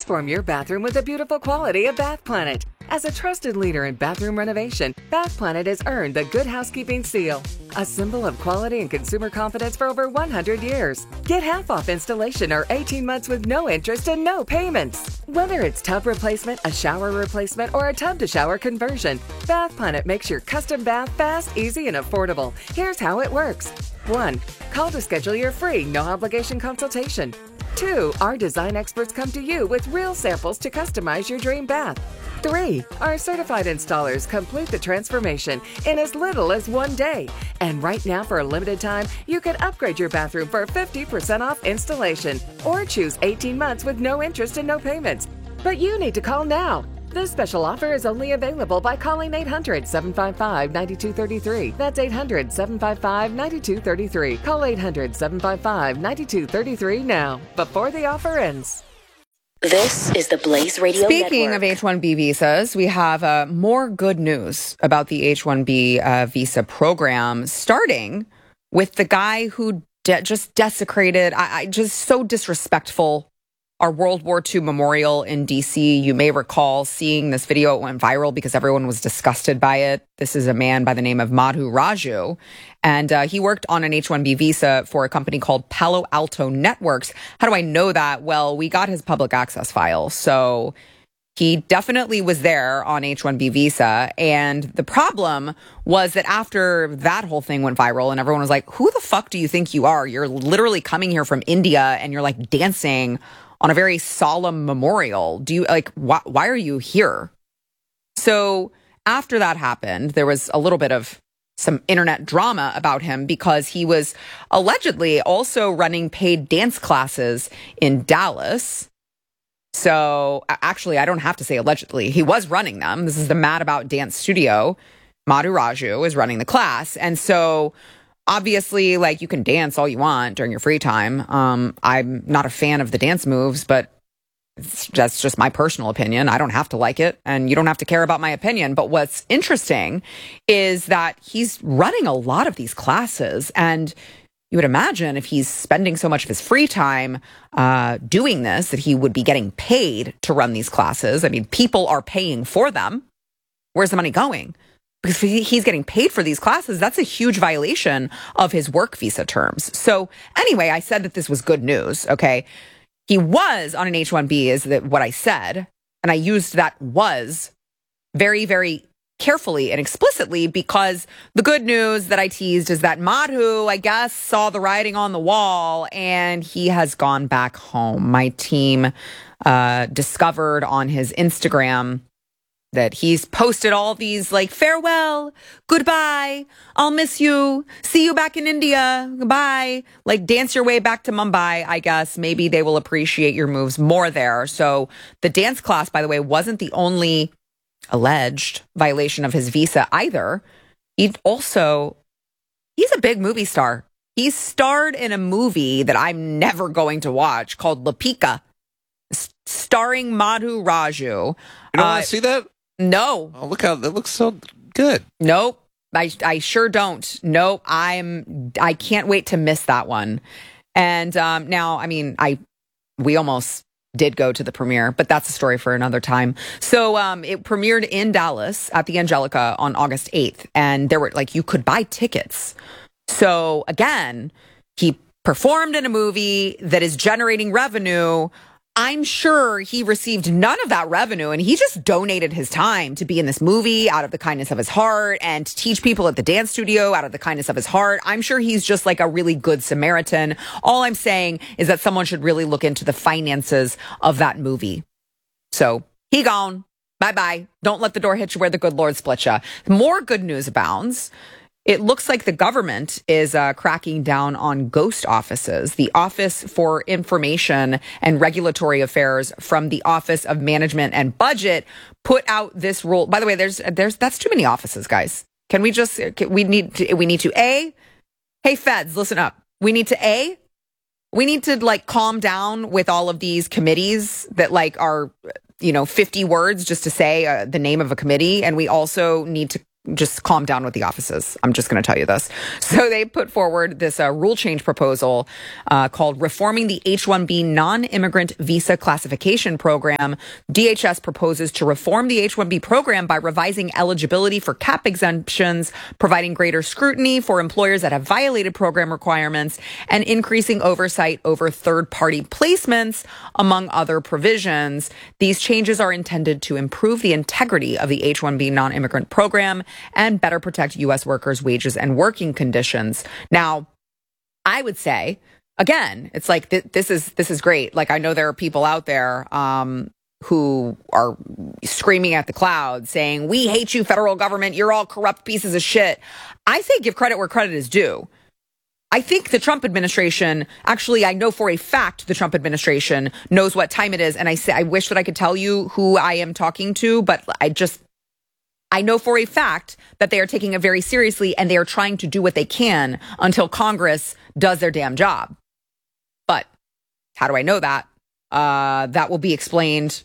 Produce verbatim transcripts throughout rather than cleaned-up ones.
Transform your bathroom with the beautiful quality of Bath Planet. As a trusted leader in bathroom renovation, Bath Planet has earned the Good Housekeeping seal, a symbol of quality and consumer confidence for over one hundred years. Get half off installation or eighteen months with no interest and no payments. Whether it's tub replacement, a shower replacement, or a tub-to-shower conversion, Bath Planet makes your custom bath fast, easy, and affordable. Here's how it works. one. Call to schedule your free, no-obligation consultation. two. Our design experts come to you with real samples to customize your dream bath. three. Our certified installers complete the transformation in as little as one day. And right now, for a limited time, you can upgrade your bathroom for fifty percent off installation or choose eighteen months with no interest and no payments. But you need to call now. This special offer is only available by calling eight hundred, seven five five, nine two three three. That's eight hundred, seven five five, nine two three three. Call eight hundred, seven five five, nine two three three now, before the offer ends. This is the Blaze Radio Speaking Network. of H one B visas, we have uh, more good news about the H one B uh, visa program, starting with the guy who de- just desecrated, I, I just so disrespectful, our World War Two memorial in D C. You may recall seeing this video. It went viral because everyone was disgusted by it. This is a man by the name of Madhu Raju, and uh, he worked on an H one B visa for a company called Palo Alto Networks. How do I know that? Well, we got his public access file. So he definitely was there on H one B visa. And the problem was that after that whole thing went viral and everyone was like, who the fuck do you think you are? You're literally coming here from India and you're like dancing on a very solemn memorial. Do you like, wh- why are you here? So after that happened, there was a little bit of some internet drama about him because he was allegedly also running paid dance classes in Dallas. So actually, I don't have to say allegedly. He was running them. This is the Mad About Dance studio. Madhu Raju is running the class. And so obviously, like, you can dance all you want during your free time. Um, I'm not a fan of the dance moves, but it's, that's just my personal opinion. I don't have to like it, and you don't have to care about my opinion. But what's interesting is that he's running a lot of these classes, and you would imagine if he's spending so much of his free time uh, doing this, that he would be getting paid to run these classes. I mean, people are paying for them. Where's the money going? Because he's getting paid for these classes, that's a huge violation of his work visa terms. So anyway, I said that this was good news, okay? He was on an H one B is that what I said, and I used that was very, very carefully and explicitly because the good news that I teased is that Madhu, I guess, saw the writing on the wall and he has gone back home. My team uh, discovered on his Instagram that he's posted all these like, farewell, goodbye, I'll miss you, see you back in India, goodbye, like dance your way back to Mumbai, I guess. Maybe they will appreciate your moves more there. So the dance class, by the way, wasn't the only alleged violation of his visa either. He also, he's a big movie star. He starred in a movie that I'm never going to watch called Lapika, starring Madhu Raju. You don't uh, want to see that? No. Oh, look how that looks so good. Nope. I, I sure don't. Nope. I'm, I can't wait to miss that one. And um, now, I mean, I, we almost did go to the premiere, but that's a story for another time. So um, it premiered in Dallas at the Angelica on August eighth. And there were like, you could buy tickets. So again, he performed in a movie that is generating revenue. I'm sure he received none of that revenue, and he just donated his time to be in this movie out of the kindness of his heart and to teach people at the dance studio out of the kindness of his heart. I'm sure he's just like a really good Samaritan. All I'm saying is that someone should really look into the finances of that movie. So he gone. Bye-bye. Don't let the door hit you where the good Lord split you. More good news abounds. It looks like the government is uh, cracking down on ghost offices. The Office for Information and Regulatory Affairs from the Office of Management and Budget put out this rule. By the way, there's there's that's too many offices, guys. Can we just can, we need to, we need to a hey feds, listen up. We need to a we need to like calm down with all of these committees that like are, you know, fifty words just to say uh, the name of a committee, and we also need to just calm down with the offices. I'm just going to tell you this. So they put forward this uh, rule change proposal uh, called Reforming the H one B Non-Immigrant Visa Classification Program. D H S proposes to reform the H one B program by revising eligibility for cap exemptions, providing greater scrutiny for employers that have violated program requirements, and increasing oversight over third-party placements, among other provisions. These changes are intended to improve the integrity of the H one B non-immigrant program and better protect U S workers' wages and working conditions. Now, I would say, again, it's like th- this is this is great. Like, I know there are people out there um, who are screaming at the clouds saying, "We hate you, federal government. You're all corrupt pieces of shit." I say give credit where credit is due. I think the Trump administration, actually, I know for a fact the Trump administration knows what time it is. And I say, I wish that I could tell you who I am talking to, but I just, I know for a fact that they are taking it very seriously and they are trying to do what they can until Congress does their damn job. But how do I know that? Uh, that will be explained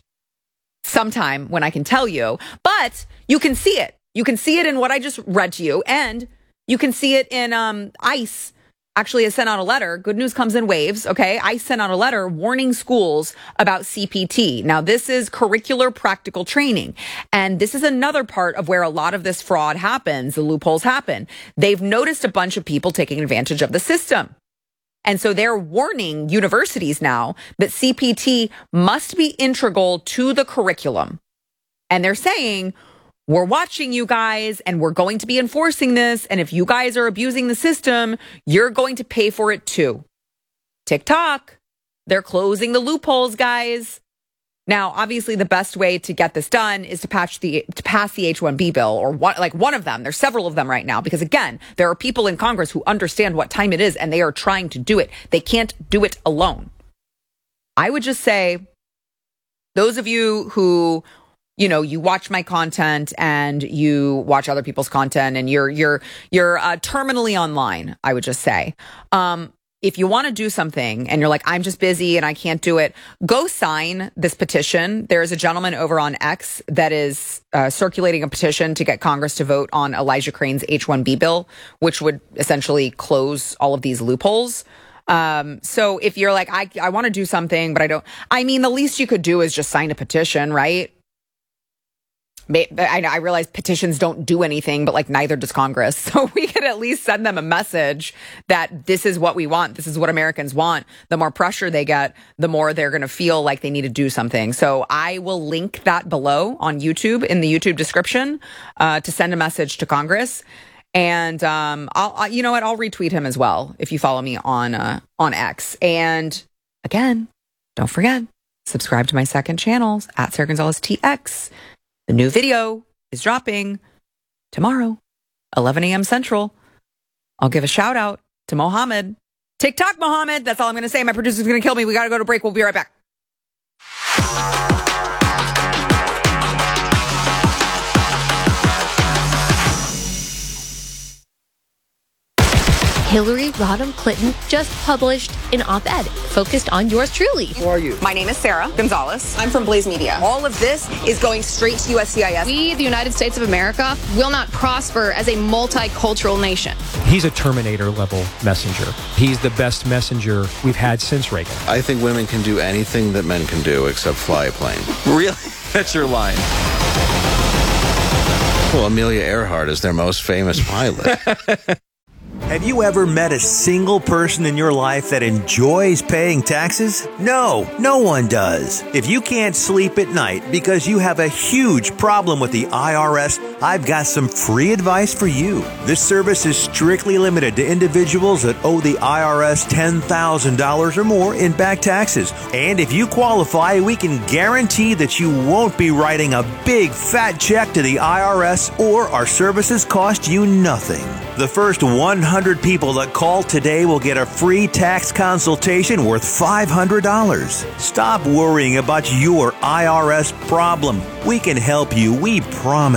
sometime when I can tell you. But you can see it. You can see it in what I just read to you. And you can see it in um, ICE. Actually has sent out a letter. Good news comes in waves, okay? I sent out a letter warning schools about C P T. Now, this is curricular practical training. And this is another part of where a lot of this fraud happens, the loopholes happen. They've noticed a bunch of people taking advantage of the system. And so they're warning universities now that C P T must be integral to the curriculum. And they're saying, we're watching you guys and we're going to be enforcing this. And if you guys are abusing the system, you're going to pay for it too. TikTok, they're closing the loopholes, guys. Now, obviously, the best way to get this done is to patch the to pass the H one B bill, or one, like one of them. There's several of them right now, because again, there are people in Congress who understand what time it is and they are trying to do it. They can't do it alone. I would just say, those of you who, you know, you watch my content and you watch other people's content and you're, you're, you're uh, terminally online, I would just say. Um, if you want to do something and you're like, I'm just busy and I can't do it, go sign this petition. There's a gentleman over on X that is uh, circulating a petition to get Congress to vote on Elijah Crane's H one B bill, which would essentially close all of these loopholes. Um, so if you're like, I, I want to do something, but I don't, I mean, the least you could do is just sign a petition, right? I, I realize petitions don't do anything, but like neither does Congress. So we could at least send them a message that this is what we want. This is what Americans want. The more pressure they get, the more they're going to feel like they need to do something. So I will link that below on YouTube in the YouTube description uh, to send a message to Congress. And um, I'll, I, you know what? I'll retweet him as well if you follow me on uh, on X. And again, don't forget, subscribe to my second channel at Sarah Gonzalez T X. The new video is dropping tomorrow, eleven a.m. Central. I'll give a shout out to Mohammed. TikTok Mohammed. That's all I'm going to say. My producer's going to kill me. We got to go to break. We'll be right back. Hillary Rodham Clinton just published an op-ed focused on yours truly. Who are you? My name is Sarah Gonzalez. I'm from Blaze Media. All of this is going straight to U S C I S. We, the United States of America, will not prosper as a multicultural nation. He's a Terminator-level messenger. He's the best messenger we've had since Reagan. I think women can do anything that men can do except fly a plane. Really? That's your line. Well, Amelia Earhart is their most famous pilot. Have you ever met a single person in your life that enjoys paying taxes? No, no one does. If you can't sleep at night because you have a huge problem with the I R S, I've got some free advice for you. This service is strictly limited to individuals that owe the I R S ten thousand dollars or more in back taxes. And if you qualify, we can guarantee that you won't be writing a big fat check to the I R S, or our services cost you nothing. The first one hundred people that call today will get a free tax consultation worth five hundred dollars. Stop worrying about your I R S problem. We can help you, we promise.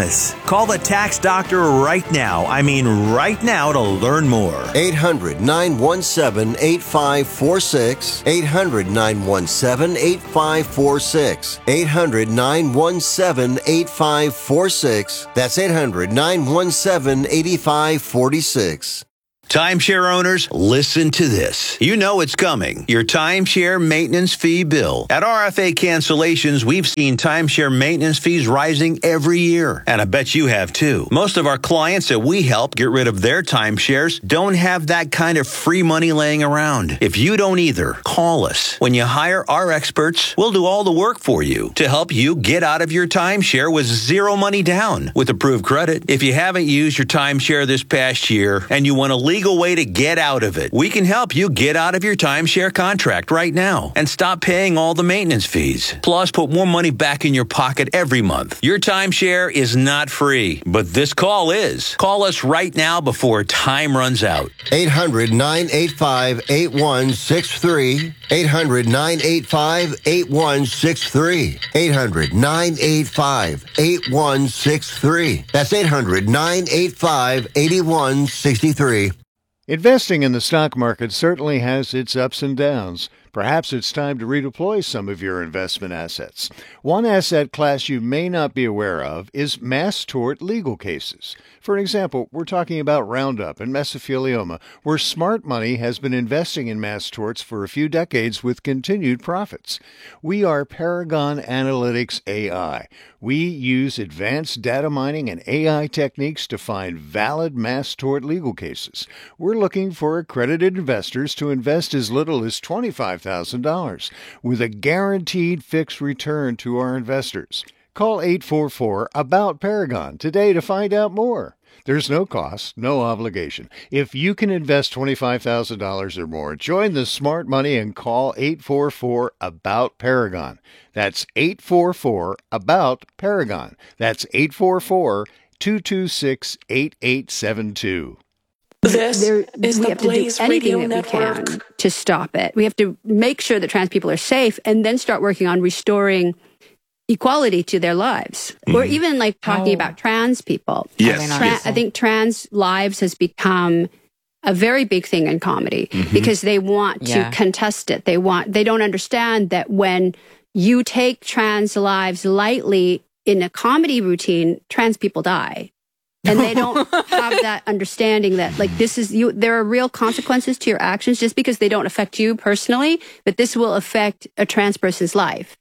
Call the tax doctor right now. I mean, right now to learn more. eight hundred, nine one seven, eight five four six. eight hundred, nine one seven, eight five four six. eight hundred, nine one seven, eight five four six. That's eight hundred, nine one seven, eight five four six. Timeshare owners, listen to this. You know it's coming. Your timeshare maintenance fee bill. At R F A Cancellations, we've seen timeshare maintenance fees rising every year. And I bet you have too. Most of our clients that we help get rid of their timeshares don't have that kind of free money laying around. If you don't either, call us. When you hire our experts, we'll do all the work for you to help you get out of your timeshare with zero money down with approved credit. If you haven't used your timeshare this past year and you want to leave legal way to get out of it. We can help you get out of your timeshare contract right now and stop paying all the maintenance fees. Plus, put more money back in your pocket every month. Your timeshare is not free, but this call is. Call us right now before time runs out. eight hundred, nine eight five, eight one six three. eight hundred, nine eight five, eight one six three. eight hundred, nine eight five, eight one six three. That's eight hundred, nine eight five, eight one six three. Investing in the stock market certainly has its ups and downs. Perhaps it's time to redeploy some of your investment assets. One asset class you may not be aware of is mass tort legal cases. For example, we're talking about Roundup and mesothelioma, where smart money has been investing in mass torts for a few decades with continued profits. We are Paragon Analytics A I. We use advanced data mining and A I techniques to find valid mass tort legal cases. We're looking for accredited investors to invest as little as twenty-five thousand dollars with a guaranteed fixed return to our investors. Call eight four four, ABOUT Paragon today to find out more. There's no cost, no obligation. If you can invest twenty-five thousand dollars or more, join the smart money and call eight four four, ABOUT Paragon. That's eight four four, ABOUT Paragon. That's eight four four, two two six, eight eight seven two. This there, is we the have Blaze to do anything Radio that Network. we can to stop it. We have to make sure that trans people are safe and then start working on restoring equality to their lives. Mm-hmm. Or even like talking oh. about trans people. Yes. Tra- yes. I think trans lives has become a very big thing in comedy mm-hmm. because they want yeah. to contest it. They want, they don't understand that when you take trans lives lightly in a comedy routine, trans people die. And they don't have that understanding that, like, this is you. There are real consequences to your actions just because they don't affect you personally, but this will affect a trans person's life.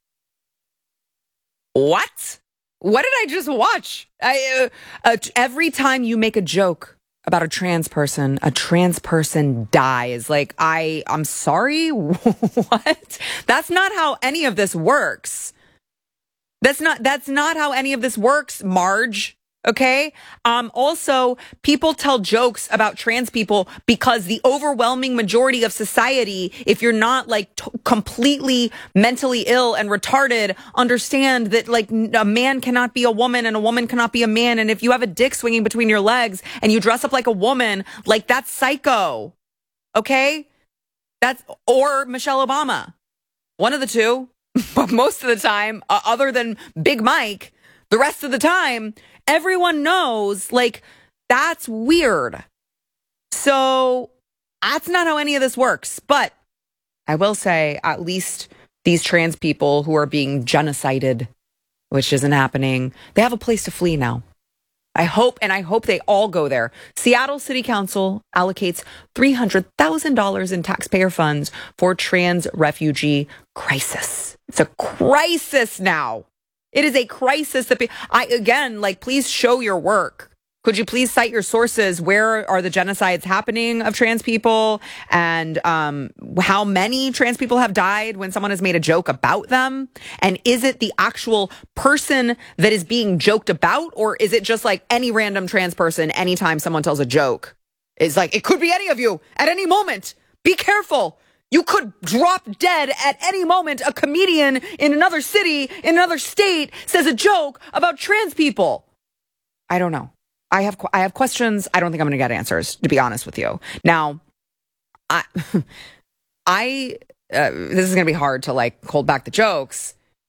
What? What did I just watch? I, uh, uh, every time you make a joke about a trans person, a trans person dies. Like, I, I'm sorry. What? That's not how any of this works. That's not. That's not how any of this works, Marge. Okay. Um, also, people tell jokes about trans people because the overwhelming majority of society, if you're not like t- completely mentally ill and retarded, understand that like a man cannot be a woman and a woman cannot be a man. And if you have a dick swinging between your legs and you dress up like a woman, like that's psycho. Okay. That's, or Michelle Obama. One of the two. But most of the time, uh, other than Big Mike, the rest of the time, everyone knows, like, that's weird. So that's not how any of this works. But I will say, at least these trans people who are being genocided, which isn't happening, they have a place to flee now. I hope, and I hope they all go there. Seattle City Council allocates three hundred thousand dollars in taxpayer funds for trans refugee crisis. It's a crisis now. It is a crisis that be, I, again, like, please show your work. Could you please cite your sources? Where are the genocides happening of trans people? And um, how many trans people have died when someone has made a joke about them? And is it the actual person that is being joked about? Or is it just like any random trans person anytime someone tells a joke? It's like, it could be any of you at any moment. Be careful. You could drop dead at any moment. A comedian in another city, in another state, says a joke about trans people. I don't know. I have I have questions. I don't think I'm going to get answers, to be honest with you. Now, I, I uh, this is going to be hard to like hold back the jokes.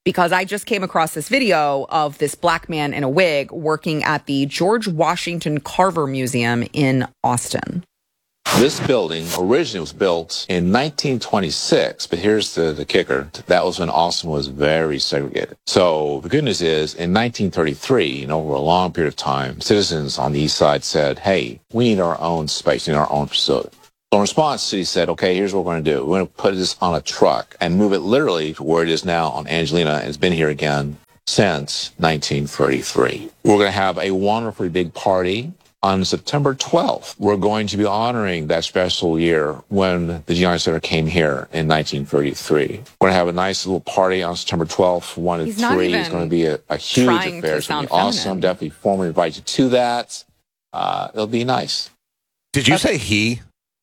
because I just came across this video of this black man in a wig working at the George Washington Carver Museum in Austin. This building originally was built in nineteen twenty-six, but here's the, the kicker. That was when Austin was very segregated. So the good news is, in nineteen thirty-three, and over a long period of time, citizens on the east side said, hey, we need our own space, we need our own facility. So in response, the city said, okay, here's what we're going to do. We're going to put this on a truck and move it literally to where it is now on Angelina, and it's been here again since nineteen thirty-three. We're going to have a wonderfully big party. On September twelfth, we're going to be honoring that special year when the Giuliani Center came here in nineteen thirty-three. We're going to have a nice little party on September twelfth, one to three. It's going to be a, a huge affair. It's going to be awesome. Definitely formally invite you to that. Uh, it'll be nice. Did you okay. say he?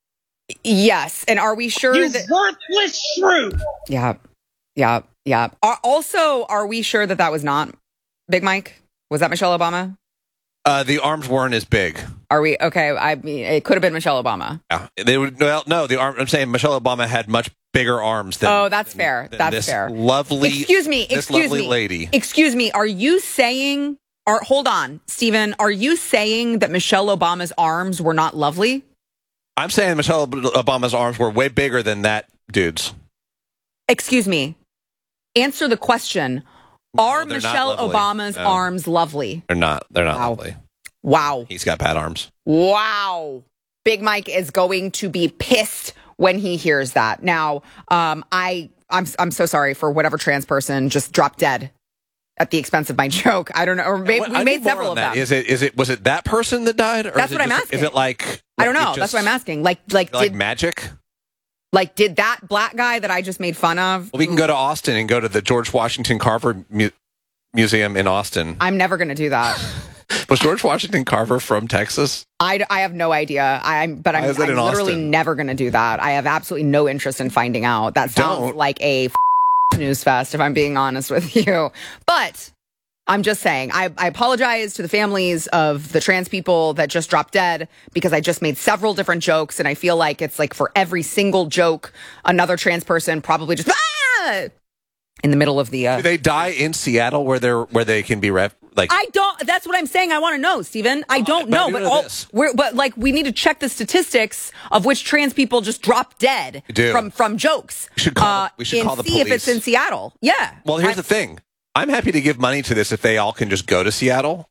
Yes. And are we sure you that... worthless shrew! Yeah. Yeah. Yeah. Are, also, are we sure that that was not Big Mike? Was that Michelle Obama? Uh, the arms weren't as big. Are we okay? I mean, it could have been Michelle Obama. Yeah, they would. Well, no, the arm. I'm saying Michelle Obama had much bigger arms than. Oh, that's fair. Than that's this fair. Lovely. Excuse me. This Excuse lovely me, lady. Excuse me. Are you saying? Or hold on, Stephen. Are you saying that Michelle Obama's arms were not lovely? I'm saying Michelle Obama's arms were way bigger than that dude's. Excuse me. Answer the question. Are no, Michelle Obama's no. arms lovely? They're not. They're not wow. lovely. Wow. He's got bad arms. Wow. Big Mike is going to be pissed when he hears that. Now, um, I, I'm, I'm so sorry for whatever trans person just dropped dead at the expense of my joke. I don't know. Or maybe, we I made several of that. them. Is it? Is it? Was it that person that died? Or That's is what it I'm just, asking. Is it like? like I don't know. Just, That's what I'm asking. Like, like, like did, magic? Like, did that black guy that I just made fun of? Well, we can go to Austin and go to the George Washington Carver Mu- Museum in Austin. I'm never going to do that. Was George Washington Carver from Texas? I, I have no idea. I'm, but I'm, I'm literally Austin? never going to do that. I have absolutely no interest in finding out. That sounds Don't. like a f- news fest, if I'm being honest with you. But I'm just saying, I, I apologize to the families of the trans people that just dropped dead because I just made several different jokes, and I feel like it's like for every single joke, another trans person probably just ah! in the middle of the. Uh, Do they die in Seattle where they're where they can be ref? Like I don't. That's what I'm saying. I want to know, Stephen. I don't know, but all, we're but like we need to check the statistics of which trans people just drop dead from from jokes. We should call. Uh, the, we should and call the see police. if it's in Seattle. Yeah. Well, here's I, the thing. I'm happy to give money to this if they all can just go to Seattle.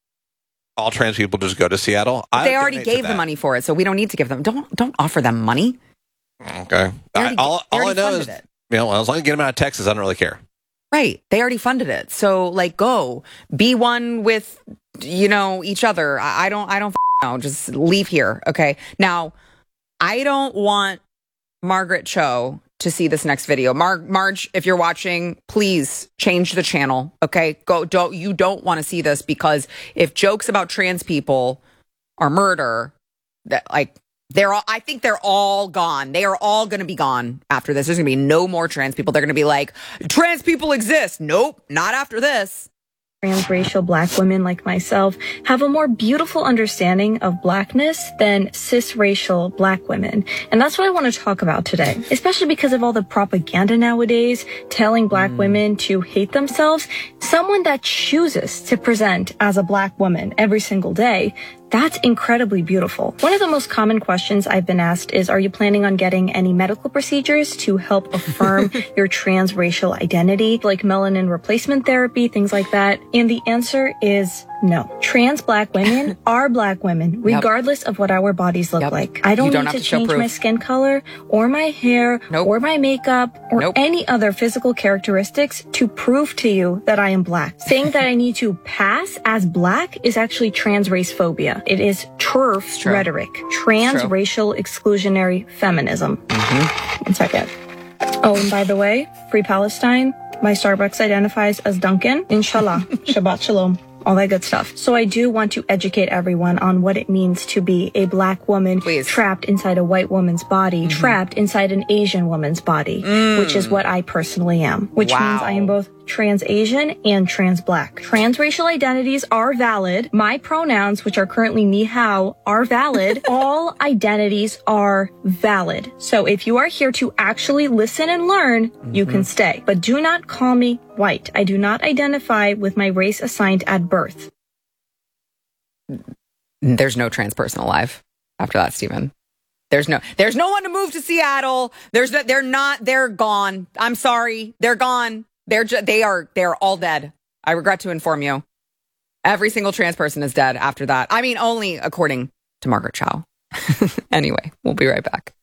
All trans people just go to Seattle. I they already gave the money for it, so we don't need to give them. Don't don't offer them money. Okay. Already, I, all all I know is, it. you know, as long as you get them out of Texas, I don't really care. Right. They already funded it. So like go be one with, you know, each other. I, I don't, I don't f- know. Just leave here. Okay. Now I don't want Margaret Cho to see this next video. Mar- Marge, if you're watching, please change the channel. Okay. Go. Don't, you don't want to see this because if jokes about trans people are murder, that like, They're all, I think they're all gone. They are all going to be gone after this. There's going to be no more trans people. They're going to be like, trans people exist. Nope, not after this. Transracial black women like myself have a more beautiful understanding of blackness than cisracial black women. And that's what I want to talk about today, especially because of all the propaganda nowadays telling black mm. women to hate themselves. Someone that chooses to present as a black woman every single day, that's incredibly beautiful. One of the most common questions I've been asked is, are you planning on getting any medical procedures to help affirm your transracial identity, like melanin replacement therapy, things like that? And the answer is no. Trans black women are black women, regardless yep. of what our bodies look yep. like. I don't, don't need to, to change my skin color or my hair nope. or my makeup or nope. any other physical characteristics to prove to you that I am black. Saying that I need to pass as black is actually trans race phobia. It is TERF rhetoric, transracial exclusionary feminism. Mm-hmm. One second. Oh, and by the way, Free Palestine, my Starbucks identifies as Dunkin'. Inshallah. Shabbat Shalom. All that good stuff. So I do want to educate everyone on what it means to be a black woman Please. trapped inside a white woman's body, mm-hmm. trapped inside an Asian woman's body, mm. which is what I personally am, which wow. means I am both trans Asian, and trans Black. Transracial identities are valid. My pronouns, which are currently me, how, are valid. All identities are valid. So if you are here to actually listen and learn, mm-hmm. you can stay. But do not call me white. I do not identify with my race assigned at birth. There's no trans person alive after that, Stephen. There's no, there's no one to move to Seattle. There's no, they're not, they're gone. I'm sorry. They're gone. They're just, they are, they're all dead. I regret to inform you. Every single trans person is dead after that. I mean, only according to Margaret Cho. Anyway, we'll be right back.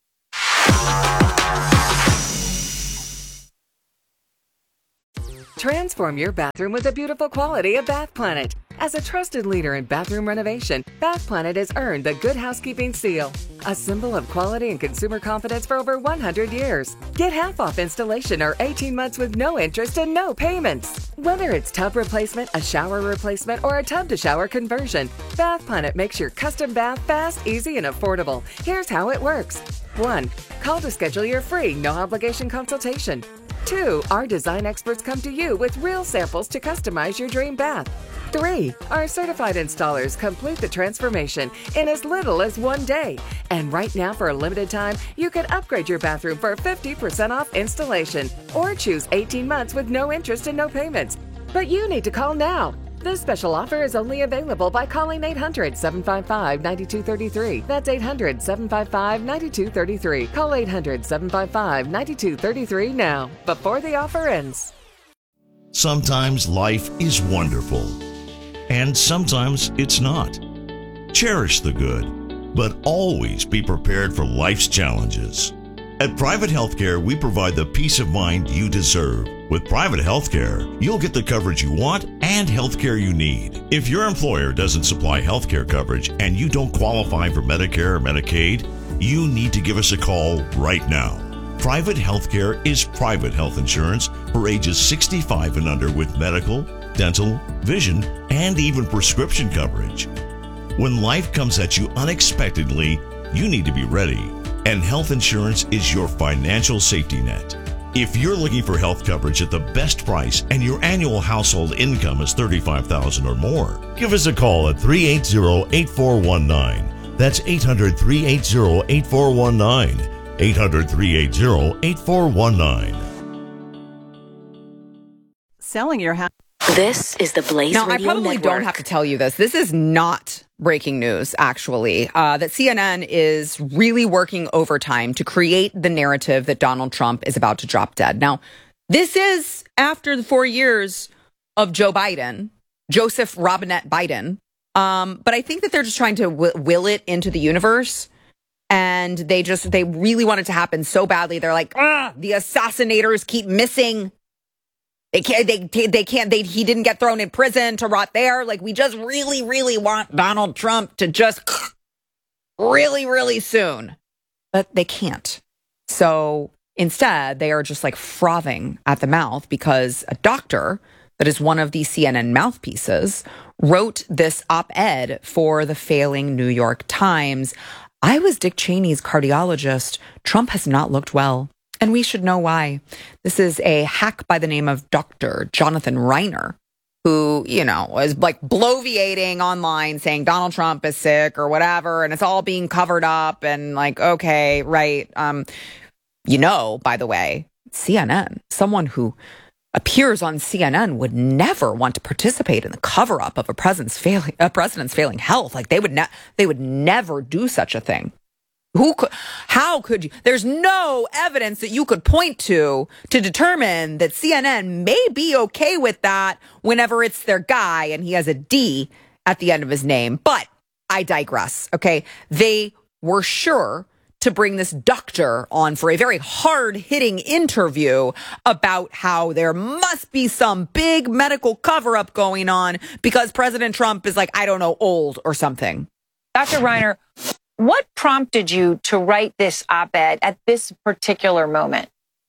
Transform your bathroom with the beautiful quality of Bath Planet. As a trusted leader in bathroom renovation, Bath Planet has earned the Good Housekeeping Seal, a symbol of quality and consumer confidence for over one hundred years. Get half off installation or eighteen months with no interest and no payments. Whether it's tub replacement, a shower replacement, or a tub to shower conversion, Bath Planet makes your custom bath fast, easy, and affordable. Here's how it works. One, call to schedule your free, no obligation consultation. Two, our design experts come to you with real samples to customize your dream bath. Three, our certified installers complete the transformation in as little as one day. And right now, for a limited time, you can upgrade your bathroom for fifty percent off installation or choose eighteen months with no interest and no payments. But you need to call now. This special offer is only available by calling eight hundred, seven five five, nine two three three. That's eight hundred, seven five five, nine two three three. Call eight hundred, seven five five, nine two three three now, before the offer ends. Sometimes life is wonderful, and sometimes it's not. Cherish the good, but always be prepared for life's challenges. At Private Healthcare, we provide the peace of mind you deserve. With Private Healthcare, you'll get the coverage you want and healthcare you need. If your employer doesn't supply healthcare coverage and you don't qualify for Medicare or Medicaid, you need to give us a call right now. Private Healthcare is private health insurance for ages sixty-five and under with medical, dental, vision, and even prescription coverage. When life comes at you unexpectedly, you need to be ready. And health insurance is your financial safety net. If you're looking for health coverage at the best price and your annual household income is thirty-five thousand dollars or more, give us a call at three eight zero, eight four one nine. That's eight hundred, three eight zero, eight four one nine. eight hundred, three eight zero, eight four one nine. Selling your house. This is the Blaze Now, Radio I probably Network. don't have to tell you this. This is not breaking news, actually, uh, that C N N is really working overtime to create the narrative that Donald Trump is about to drop dead. Now, this is after the four years of Joe Biden, Joseph Robinette Biden. Um, but I think that they're just trying to w- will it into the universe. And they just, they really want it to happen so badly. They're like, ah, the assassinators keep missing. They can't, they, they can't, they, he didn't get thrown in prison to rot there. Like, we just really, really want Donald Trump to just really, really soon. But they can't. So instead, they are just like frothing at the mouth because a doctor that is one of the C N N mouthpieces wrote this op-ed for the failing New York Times. I was Dick Cheney's cardiologist. Trump has not looked well. And we should know why. This is a hack by the name of Doctor Jonathan Reiner, who, you know, was like bloviating online saying Donald Trump is sick or whatever, and it's all being covered up and like, okay, right. Um, you know, by the way, C N N, someone who appears on C N N would never want to participate in the cover up of a president's failing, a president's failing health. Like they would, ne- they would never do such a thing. Who could, how could you? There's no evidence that you could point to to determine that C N N may be okay with that whenever it's their guy and he has a D at the end of his name. But I digress. Okay. They were sure to bring this doctor on for a very hard hitting interview about how there must be some big medical cover up going on because President Trump is like, I don't know, old or something. Doctor Reiner, what prompted you to write this op-ed at this particular moment?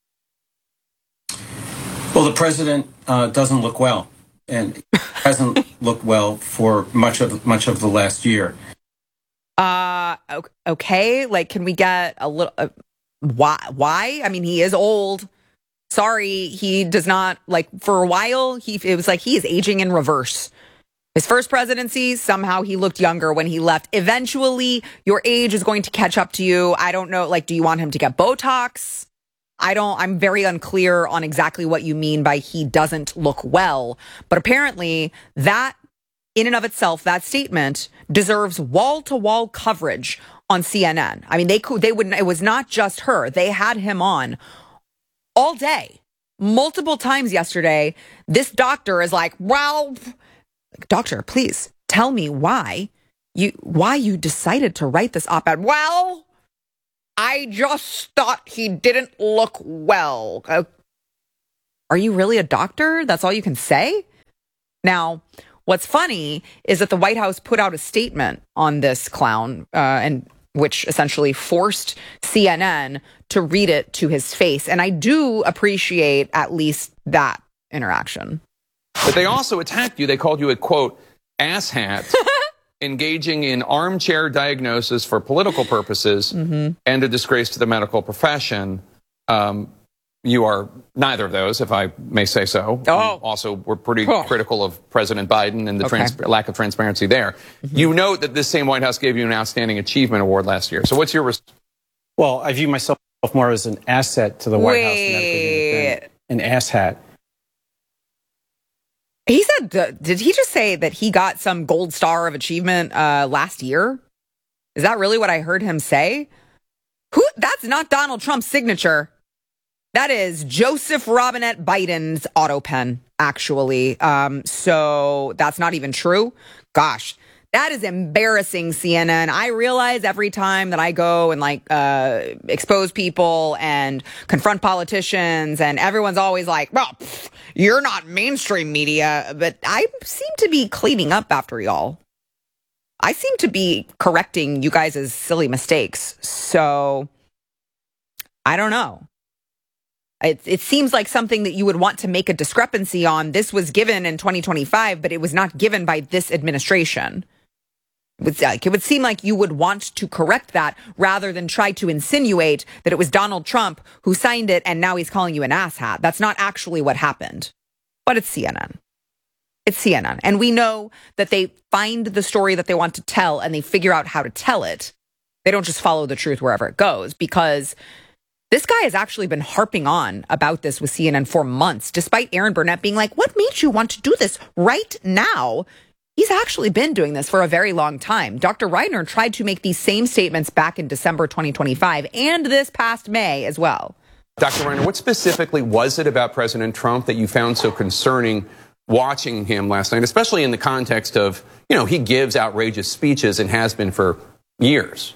Well, the president uh, doesn't look well, and hasn't looked well for much of much of the last year. Uh, okay. Like, can we get a little? Uh, why? Why? I mean, he is old, Sorry, he does not, like, for a while, he it was like he is aging in reverse. His first presidency, somehow he looked younger when he left. Eventually, your age is going to catch up to you. I don't know, like, do you want him to get Botox? I don't, I'm very unclear on exactly what you mean by he doesn't look well. But apparently, that, in and of itself, that statement deserves wall-to-wall coverage on C N N. I mean, they could, they wouldn't, it was not just her. They had him on all day, multiple times yesterday. This doctor is like, well, doctor, please tell me why you why you decided to write this op-ed. Well, I just thought he didn't look well. Uh, are you really a doctor? That's all you can say? Now, what's funny is that the White House put out a statement on this clown, uh, and which essentially forced C N N to read it to his face. And I do appreciate at least that interaction. But they also attacked you. They called you a, quote, asshat, engaging in armchair diagnosis for political purposes mm-hmm. and a disgrace to the medical profession. Um, you are neither of those, if I may say so. Oh. You also, were pretty oh. critical of President Biden and the okay. trans- lack of transparency there. Mm-hmm. You note that this same White House gave you an Outstanding Achievement Award last year. So what's your response? Well, I view myself more as an asset to the White Wait. House than an asshat. He said, uh, did he just say that he got some gold star of achievement uh, last year? Is that really what I heard him say? Who? That's not Donald Trump's signature. That is Joseph Robinette Biden's auto pen, actually. Um, so that's not even true. Gosh, that is embarrassing, C N N. I realize every time that I go and like uh, expose people and confront politicians, and everyone's always like, well, pff, you're not mainstream media, but I seem to be cleaning up after y'all. I seem to be correcting you guys' silly mistakes. So I don't know. It, it seems like something that you would want to make a discrepancy on. This was given in twenty twenty-five, but it was not given by this administration. It would, like, it would seem like you would want to correct that rather than try to insinuate that it was Donald Trump who signed it and now he's calling you an asshat. That's not actually what happened. But it's C N N. It's C N N. And we know that they find the story that they want to tell and they figure out how to tell it. They don't just follow the truth wherever it goes, because this guy has actually been harping on about this with C N N for months, despite Aaron Burnett being like, what made you want to do this right now? He's actually been doing this for a very long time. Doctor Reiner tried to make these same statements back in December twenty twenty-five and this past May as well. Doctor Reiner, what specifically was it about President Trump that you found so concerning watching him last night, especially in the context of, you know, he gives outrageous speeches and has been for years?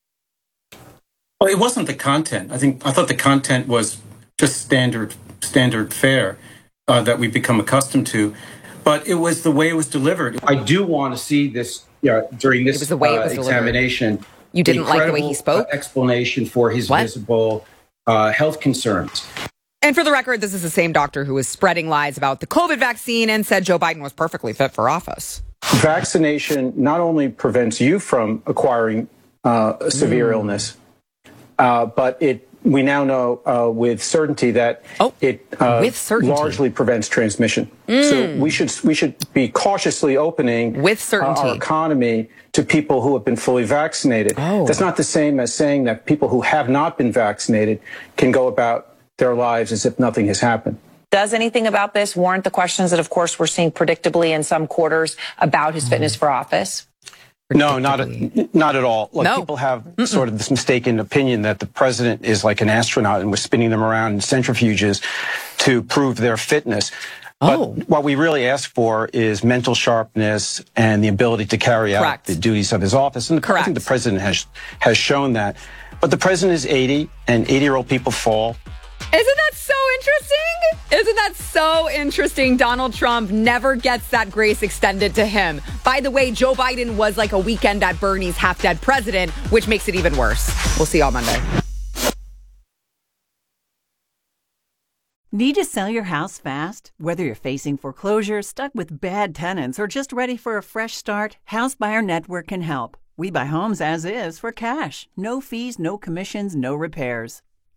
Well, it wasn't the content. I think I thought the content was just standard standard fare uh, that we've become accustomed to. But it was the way it was delivered. I do want to see this you know, during this it was the way it was uh, examination. Delivered. You didn't like the way he spoke? Uh, explanation for his what? visible uh, health concerns. And for the record, this is the same doctor who was spreading lies about the COVID vaccine and said Joe Biden was perfectly fit for office. Vaccination not only prevents you from acquiring uh, severe mm. illness, uh, but it we now know uh, with certainty that oh, it uh, with certainty. largely prevents transmission. Mm. So we should we should be cautiously opening with certainty. Uh, our economy to people who have been fully vaccinated. Oh. That's not the same as saying that people who have not been vaccinated can go about their lives as if nothing has happened. Does anything about this warrant the questions that, of course, we're seeing predictably in some quarters about his fitness for office? No, not at, not at all. Look, no. people have Mm-mm. sort of this mistaken opinion that the president is like an astronaut and we're spinning them around in centrifuges to prove their fitness. Oh. But what we really ask for is mental sharpness and the ability to carry out Correct. the duties of his office. And Correct. I think the president has has shown that. But the president is eighty, and eighty-year-old people fall. Isn't that so interesting? Isn't that so interesting? Donald Trump never gets that grace extended to him. By the way, Joe Biden was like a weekend at Bernie's half-dead president, which makes it even worse. We'll see y'all Monday. Need to sell your house fast? Whether you're facing foreclosure, stuck with bad tenants, or just ready for a fresh start, House Buyer Network can help. We buy homes as is for cash. No fees, no commissions, no repairs.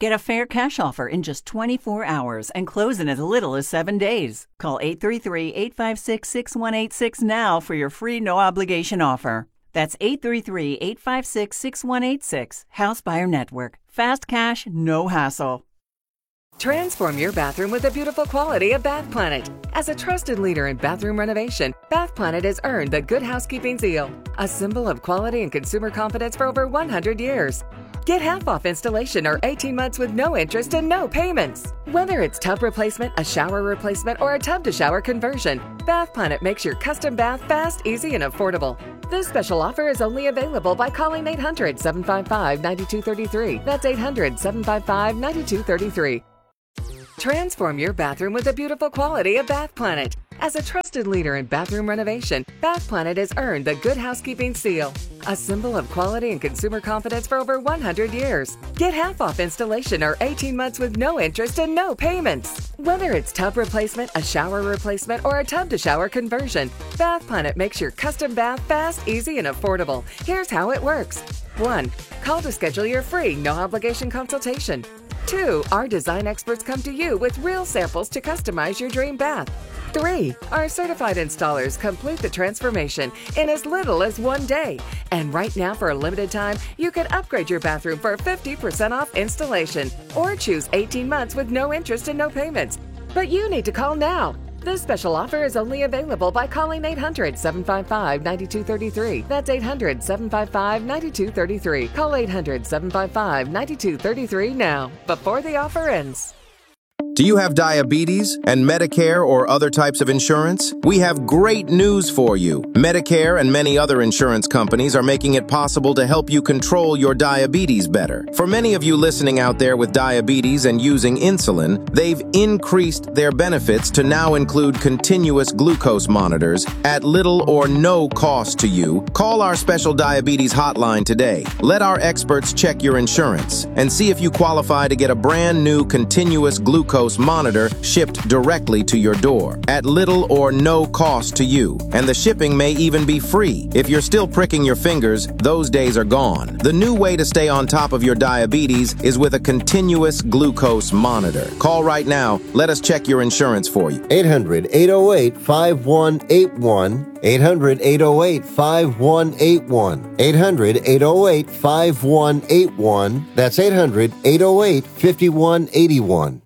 Get a fair cash offer in just twenty-four hours and close in as little as seven days. Call eight three three, eight five six, six one eight six now for your free no-obligation offer. That's eight three three, eight five six, six one eight six. House Buyer Network. Fast cash, no hassle. Transform your bathroom with the beautiful quality of Bath Planet. As a trusted leader in bathroom renovation, Bath Planet has earned the Good Housekeeping Seal, a symbol of quality and consumer confidence for over one hundred years. Get half off installation or eighteen months with no interest and no payments. Whether it's tub replacement, a shower replacement, or a tub-to-shower conversion, Bath Planet makes your custom bath fast, easy, and affordable. This special offer is only available by calling eight hundred, seven five five, nine two three three. That's eight hundred, seven five five, nine two three three. Transform your bathroom with the beautiful quality of Bath Planet. As a trusted leader in bathroom renovation, Bath Planet has earned the Good Housekeeping Seal, a symbol of quality and consumer confidence for over one hundred years. Get half off installation or eighteen months with no interest and no payments. Whether it's tub replacement, a shower replacement, or a tub-to-shower conversion, Bath Planet makes your custom bath fast, easy, and affordable. Here's how it works. one. Call to schedule your free, no-obligation consultation. two. Our design experts come to you with real samples to customize your dream bath. three. Our certified installers complete the transformation in as little as one day. And right now, for a limited time, you can upgrade your bathroom for fifty percent off installation or choose eighteen months with no interest and no payments. But you need to call now. This special offer is only available by calling eight hundred, seven five five, nine two three three. That's eight hundred, seven five five, nine two three three. Call eight hundred, seven five five, nine two three three now, before the offer ends. Do you have diabetes and Medicare or other types of insurance? We have great news for you. Medicare and many other insurance companies are making it possible to help you control your diabetes better. For many of you listening out there with diabetes and using insulin, they've increased their benefits to now include continuous glucose monitors at little or no cost to you. Call our special diabetes hotline today. Let our experts check your insurance and see if you qualify to get a brand new continuous glucose monitor shipped directly to your door at little or no cost to you. And the shipping may even be free. If you're still pricking your fingers, those days are gone. The new way to stay on top of your diabetes is with a continuous glucose monitor. Call right now. Let us check your insurance for you. eight hundred, eight oh eight, five one eight one. eight hundred, eight oh eight, five one eight one. eight hundred, eight oh eight, five one eight one. That's eight hundred, eight oh eight, five one eight one.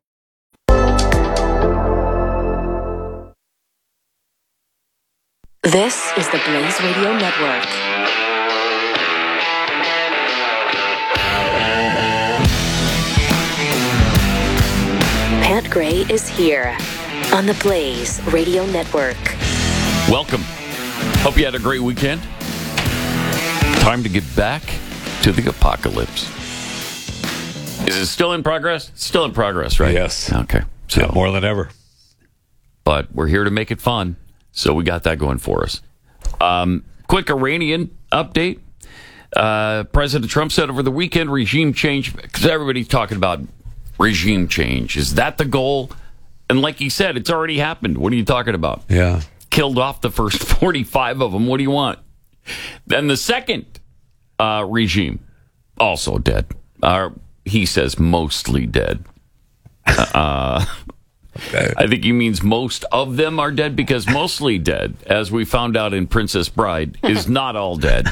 This is the Blaze Radio Network. Pat Gray is here on the Blaze Radio Network. Welcome. Hope you had a great weekend. Time to get back to the apocalypse. Is it still in progress? It's still in progress, right? Yes. Okay. So yeah, more than ever. But we're here to make it fun. So we got that going for us. Um, quick Iranian update. Uh, President Trump said over the weekend, regime change, because everybody's talking about regime change. Is that the goal? And like he said, it's already happened. What are you talking about? Yeah. Killed off the first forty-five of them. What do you want? Then the second uh, regime, also dead. Uh, he says mostly dead. Uh Okay. I think he means most of them are dead, because mostly dead, as we found out in Princess Bride, is not all dead.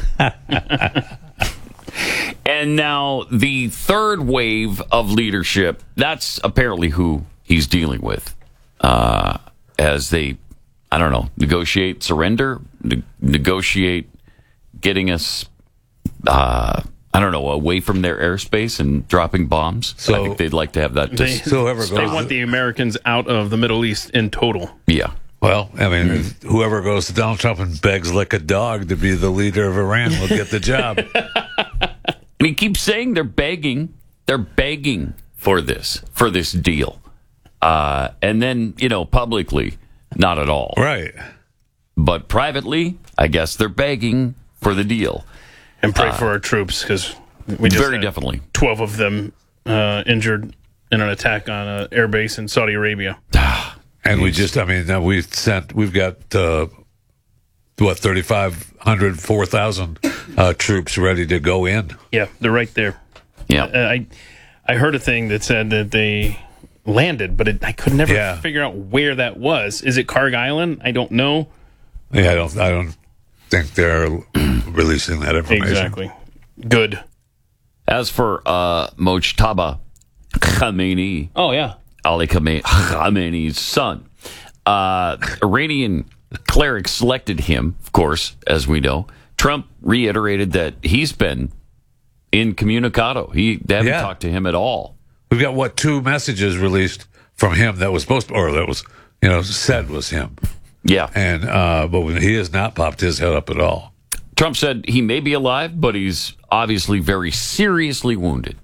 And now the third wave of leadership, that's apparently who he's dealing with uh, as they, I don't know, negotiate surrender, ne- negotiate getting us, uh, I don't know, away from their airspace and dropping bombs. So I think they'd like to have that. They, so whoever goes, they want the Americans out of the Middle East in total. Yeah. Well, I mean, mm. whoever goes to Donald Trump and begs like a dog to be the leader of Iran will get the job. And he keeps saying they're begging, they're begging for this, for this deal. Uh, and then, you know, publicly, not at all. Right. But privately, I guess they're begging for the deal. And pray uh, for our troops, because we just very had definitely twelve of them uh, injured in an attack on an air base in Saudi Arabia. And we just, I mean, we sent, we've got, uh, what, thirty-five hundred, four thousand uh, troops ready to go in. Yeah, they're right there. Yeah. Uh, I I heard a thing that said that they landed, but it, I could never Yeah. figure out where that was. Is it Carg Island? I don't know. Yeah, I don't. I don't think they're releasing that information. Exactly. Good. As for uh, Mojtaba Khamenei, Oh, yeah. Ali Khame- Khamenei's son, uh, Iranian clerics selected him, of course, as we know. Trump reiterated that he's been incommunicado. He they haven't Yeah. talked to him at all. We've got what two messages released from him that was supposed to, or that was you know said was him. Yeah, and uh, but when he has not popped his head up at all. Trump said he may be alive, but he's obviously very seriously wounded.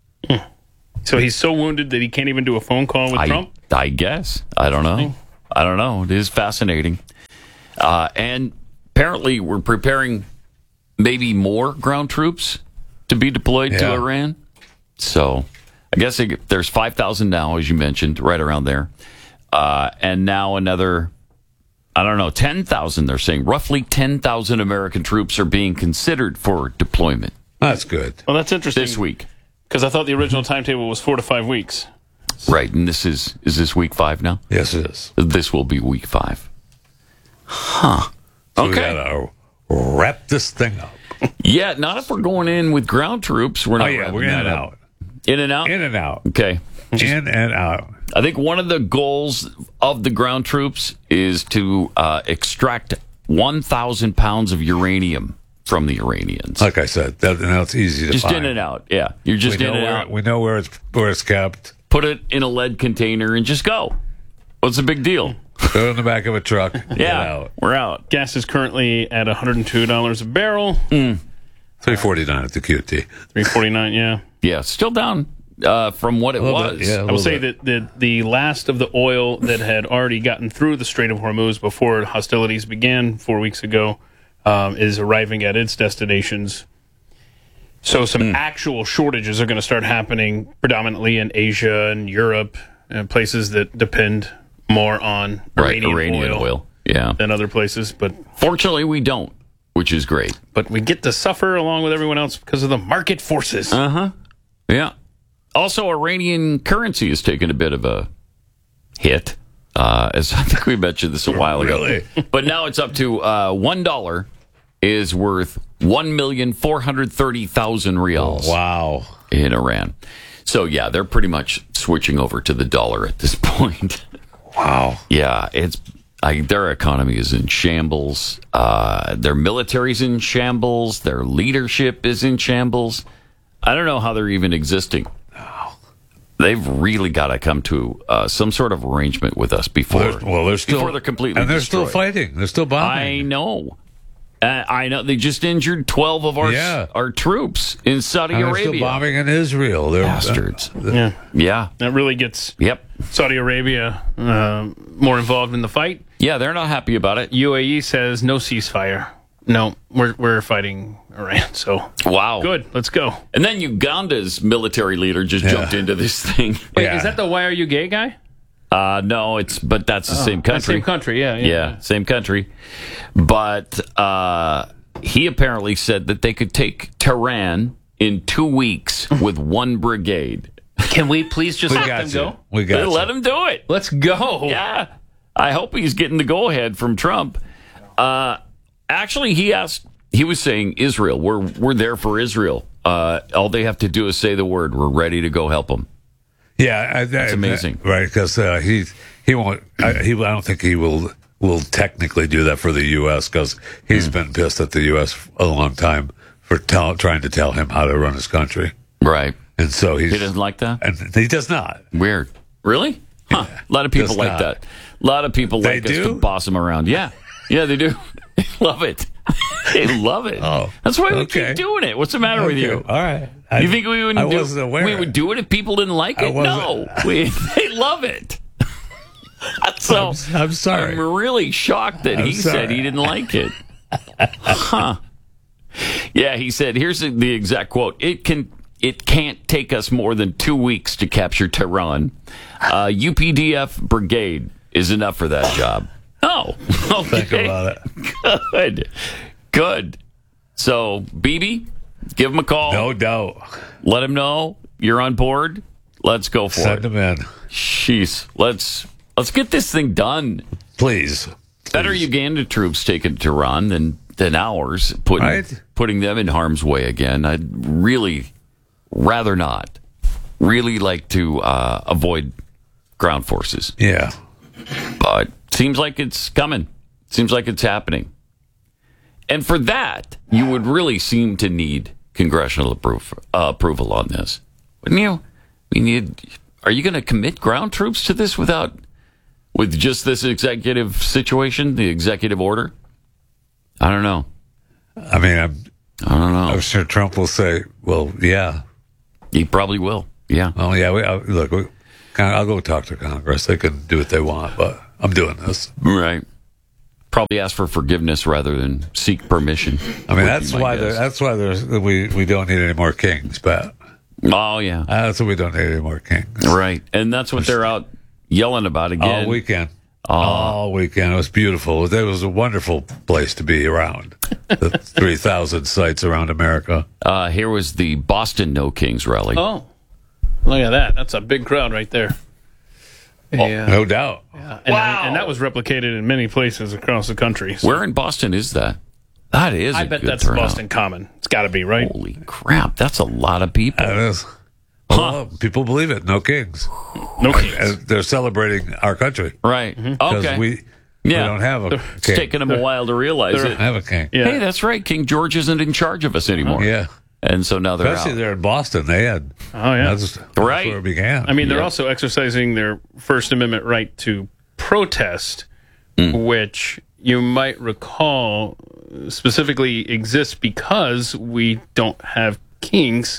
So he's so wounded that he can't even do a phone call with I, Trump? I guess. I don't know. I don't know. It is fascinating. Uh, and apparently we're preparing maybe more ground troops to be deployed to Yeah. Iran. So I guess it, there's five thousand now, as you mentioned, right around there. Uh, and now another, I don't know, ten thousand, they're saying. Roughly ten thousand American troops are being considered for deployment. That's good. Well, that's interesting. This week. Because I thought the original timetable was four to five weeks. Right, and this is, is this week five now? Yes, it is. This will be week five. Huh. So Okay. we gotta wrap this thing up. Yeah, not if we're going in with ground troops. We're not. Oh, yeah, wrapping we're in that and up. out. In and out? In and out. Okay. In and out. I think one of the goals of the ground troops is to uh, extract one thousand pounds of uranium from the Iranians. Like I said, that, now it's easy to Just find. in and out. Yeah. You're just we in know and where, out. We know where it's where it's kept. Put it in a lead container and just go. What's the big deal? Put it in the back of a truck. Get Yeah. out. We're out. Gas is currently at one hundred two dollars a barrel. Three forty nine at the Q T. three forty-nine, yeah. Yeah. Still down uh, from what it A little was. bit, yeah. I will say that the, the last of the oil that had already gotten through the Strait of Hormuz before hostilities began four weeks ago um, is arriving at its destinations. So some Hmm. actual shortages are going to start happening predominantly in Asia and Europe, and places that depend more on Right. Iranian, Iranian oil, oil. Yeah. than other places. But Fortunately, we don't, which is great. but we get to suffer along with everyone else because of the market forces. Uh huh. Yeah. Also, Iranian currency has taken a bit of a hit. Uh, as I think we mentioned this a while ago. Really? But now it's up to uh, one dollar is worth one million four hundred thirty thousand rials. Wow. In Iran. So yeah, they're pretty much switching over to the dollar at this point. Wow. Yeah, it's I, their economy is in shambles. Uh, their military's in shambles. Their leadership is in shambles. I don't know how they're even existing. They've really got to come to uh, some sort of arrangement with us before. Well, they're, well, they're still before they're completely and they're destroyed. still fighting. They're still bombing. I know. Uh, I know. They just injured twelve of our Yeah. our troops in Saudi And they're Arabia. still bombing in Israel. They're Bastards. uh, Yeah. Yeah. That really gets Yep. Saudi Arabia uh, more involved in the fight. Yeah, they're not happy about it. U A E says no ceasefire. No, we're we're fighting Iran. So Wow. good, let's go. And then Uganda's military leader just Yeah. jumped into this thing. Wait, Yeah. is that the Why Are You Gay guy? Uh, no, it's but that's the same That's country. Same country, yeah, yeah. Yeah, same country. But uh, he apparently said that they could take Tehran in two weeks with one brigade. Can we please just We let got them you. go? We got you. Let him do it. Let's go. Yeah. I hope he's getting the go ahead from Trump. Uh, actually, he asked, he was saying Israel. We're, we're there for Israel. Uh, all they have to do is say the word. We're ready to go help them. Yeah, I, That's I- amazing. right? Because uh, he he won't. I, he I don't think he will will technically do that for the U S because he's been pissed at the U S a long time for tell, trying to tell him how to run his country, Right. and so he's He doesn't like that? and he does not. Weird. Really? Huh. A lot of people Does like not. that. A lot of people They like us do? to boss them around. Yeah. Yeah, they do. They love it. They love it. Oh, That's why we okay. keep doing it. What's the matter with Okay, you? all right. You think we wouldn't I do wasn't aware. we would do it if people didn't like I it? No. wasn't- We, they love it. So I'm, I'm sorry. I'm really shocked that I'm he said sorry. he didn't like it. Huh. Yeah, he said, here's the, the exact quote. It can it can't take us more than two weeks to capture Tehran. Uh, U P D F brigade is enough for that job. Oh, okay. Think about it. Good. Good. So, B B, give him a call. No doubt. Let him know You're on board? Let's go for Send it. them in. Jeez. Let's let's get this thing done. Please. Better Uganda troops taking Tehran than than ours, putting Right. putting them in harm's way again. I'd really rather not. Really like to uh, avoid ground forces. Yeah. But seems like it's coming. Seems like it's happening. And for that, you would really seem to need congressional approve, uh, approval on this, wouldn't you? I mean, you'd, are you going to commit ground troops to this without, with just this executive situation, the executive order? I don't know. I mean, I'm, I don't know. I'm sure Trump will say, well, yeah. He probably will. Yeah. Oh, yeah. We, uh, look, we, I'll go talk to Congress. They can do what they want, but I'm doing this. Right. Probably ask for forgiveness rather than seek permission. I mean, that's why there, guess. that's why there's we we don't need any more kings, Pat. Oh yeah, that's why we don't need any more kings. Right, and that's what they're out yelling about again all weekend. Uh, all weekend, it was beautiful. It was a wonderful place to be around. The three thousand sites around America. Uh, here was the Boston No Kings rally. Oh, look at that! That's a big crowd right there. Yeah. No doubt. Yeah. And, wow. and that was replicated in many places across the country. So. Where in Boston is that? That is I a bet good that's turnout. Boston Common. It's got to be, right? Holy crap, that's a lot of people. That is. Well, people believe it. No kings. No kings. And they're celebrating our country. Right. Because Okay. we, Yeah. we don't have a It's king. taken them a while to realize They it. don't have a king. Yeah. Hey, that's right. King George isn't in charge of us anymore. Yeah. And so now they're Especially out. there in Boston. They had. Oh, yeah. That's, that's Right. where it began. I mean, they're Yeah. also exercising their First Amendment right to protest, which you might recall specifically exists because we don't have kings.